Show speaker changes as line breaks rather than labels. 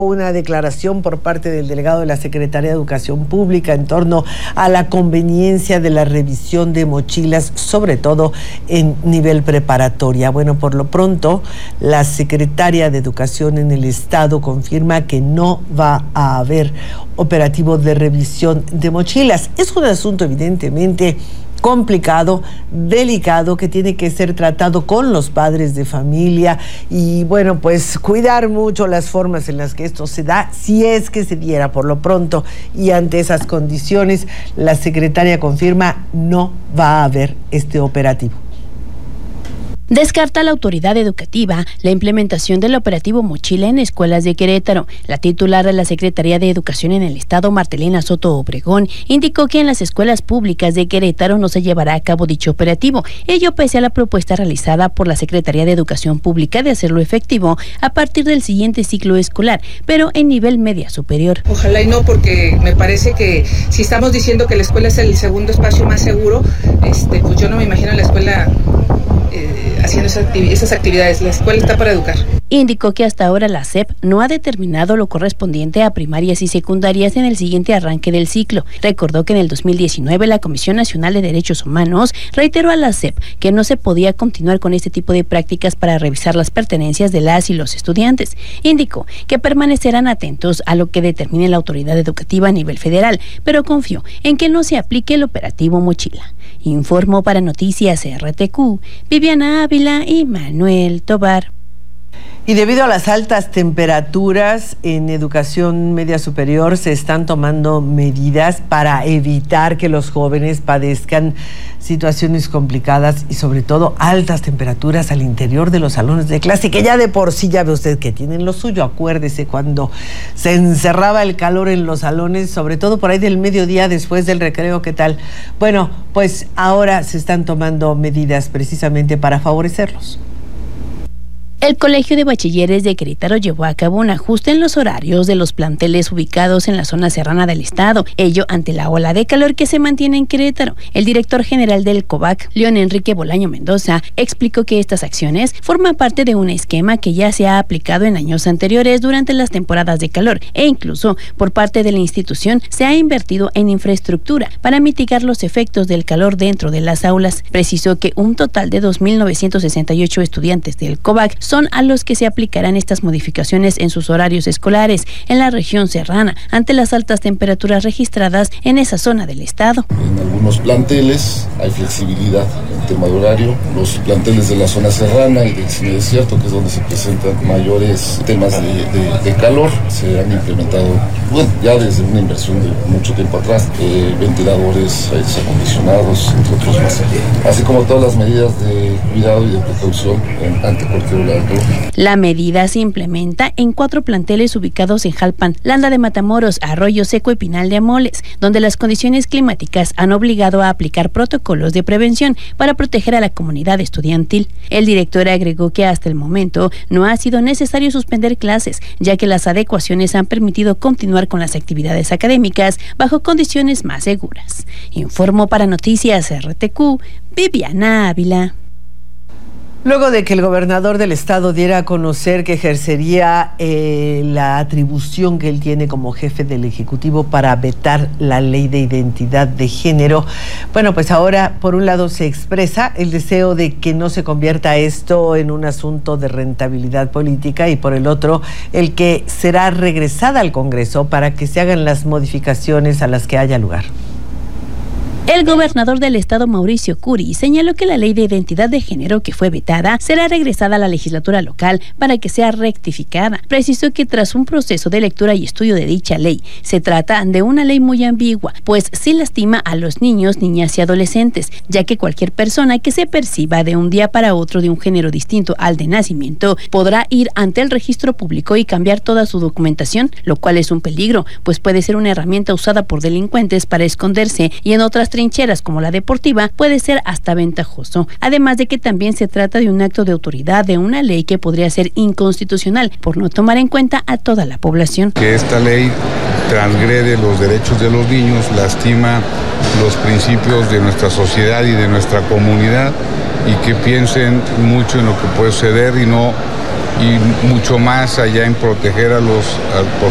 Una declaración por parte del delegado de la Secretaría de Educación Pública en torno a la conveniencia de la revisión de mochilas, sobre todo en nivel preparatoria. Bueno, por lo pronto, la Secretaria de Educación en el Estado confirma que no va a haber operativo de revisión de mochilas. Es un asunto evidentemente complicado, delicado, que tiene que ser tratado con los padres de familia y bueno, pues cuidar mucho las formas en las que esto se da, si es que se diera por lo pronto, y ante esas condiciones la secretaria confirma no va a haber este operativo.
Descarta la autoridad educativa la implementación del operativo Mochila en escuelas de Querétaro. La titular de la Secretaría de Educación en el Estado, Martelena Soto Obregón, indicó que en las escuelas públicas de Querétaro no se llevará a cabo dicho operativo, ello pese a la propuesta realizada por la Secretaría de Educación Pública de hacerlo efectivo a partir del siguiente ciclo escolar, pero en nivel media superior.
Ojalá y no, porque me parece que si estamos diciendo que la escuela es el segundo espacio más seguro, pues yo no me imagino la escuela haciendo esas actividades. La escuela está para educar.
Indicó que hasta ahora la SEP no ha determinado lo correspondiente a primarias y secundarias en el siguiente arranque del ciclo. Recordó que en el 2019 la Comisión Nacional de Derechos Humanos reiteró a la SEP que no se podía continuar con este tipo de prácticas para revisar las pertenencias de las y los estudiantes. Indicó que permanecerán atentos a lo que determine la autoridad educativa a nivel federal, pero confió en que no se aplique el operativo Mochila. Informó para Noticias RTQ, Viviana Ávila y Manuel Tobar.
Y debido a las altas temperaturas en educación media superior, se están tomando medidas para evitar que los jóvenes padezcan situaciones complicadas y sobre todo altas temperaturas al interior de los salones de clase, que ya de por sí ya ve usted que tienen lo suyo. Acuérdese cuando se encerraba el calor en los salones, sobre todo por ahí del mediodía después del recreo, ¿qué tal? Bueno, pues ahora se están tomando medidas precisamente para favorecerlos.
El Colegio de Bachilleres de Querétaro llevó a cabo un ajuste en los horarios de los planteles ubicados en la zona serrana del estado, ello ante la ola de calor que se mantiene en Querétaro. El director general del COVAC, León Enrique Bolaño Mendoza, explicó que estas acciones forman parte de un esquema que ya se ha aplicado en años anteriores durante las temporadas de calor e incluso por parte de la institución se ha invertido en infraestructura para mitigar los efectos del calor dentro de las aulas. Precisó que un total de 2.968 estudiantes del COVAC son a los que se aplicarán estas modificaciones en sus horarios escolares en la región serrana, ante las altas temperaturas registradas en esa zona del estado.
En algunos planteles hay flexibilidad en tema de horario. Los planteles de la zona serrana y del semidesierto, que es donde se presentan mayores temas de calor, se han implementado, ya desde una inversión de mucho tiempo atrás, ventiladores, aires acondicionados, entre otros más. Así como todas las medidas de cuidado y de precaución ante cualquier horario.
La medida se implementa en 4 planteles ubicados en Jalpan, Landa de Matamoros, Arroyo Seco y Pinal de Amoles, donde las condiciones climáticas han obligado a aplicar protocolos de prevención para proteger a la comunidad estudiantil. El director agregó que hasta el momento no ha sido necesario suspender clases, ya que las adecuaciones han permitido continuar con las actividades académicas bajo condiciones más seguras. Informó para Noticias RTQ, Viviana Ávila.
Luego de que el gobernador del estado diera a conocer que ejercería la atribución que él tiene como jefe del Ejecutivo para vetar la ley de identidad de género, bueno, pues ahora por un lado se expresa el deseo de que no se convierta esto en un asunto de rentabilidad política y por el otro el que será regresada al Congreso para que se hagan las modificaciones a las que haya lugar.
El gobernador del estado, Mauricio Curi, señaló que la ley de identidad de género que fue vetada será regresada a la legislatura local para que sea rectificada. Precisó que tras un proceso de lectura y estudio de dicha ley, se trata de una ley muy ambigua, pues sí lastima a los niños, niñas y adolescentes, ya que cualquier persona que se perciba de un día para otro de un género distinto al de nacimiento podrá ir ante el registro público y cambiar toda su documentación, lo cual es un peligro, pues puede ser una herramienta usada por delincuentes para esconderse y en otras trincheras como la deportiva puede ser hasta ventajoso. Además de que también se trata de un acto de autoridad de una ley que podría ser inconstitucional por no tomar en cuenta a toda la población.
Que esta ley transgrede los derechos de los niños, lastima los principios de nuestra sociedad y de nuestra comunidad y que piensen mucho en lo que puede suceder y no y mucho más allá en proteger a los